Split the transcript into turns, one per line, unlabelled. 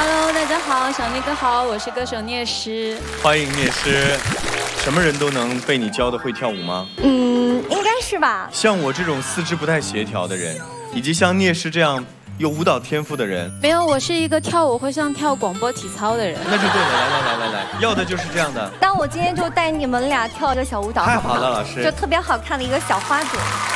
Hello， 大家好，小聂哥好，我是歌手聂诗。
欢迎聂诗。什么人都能被你教的会跳舞吗？
应该是吧。
像我这种四肢不太协调的人，以及像聂诗这样有舞蹈天赋的人，
没有，我是一个跳舞会像跳广播体操的人。
那就对了，来，要的就是这样的。
那我今天就带你们俩跳一个小舞蹈，
太好了，老师，
就特别好看的一个小花朵。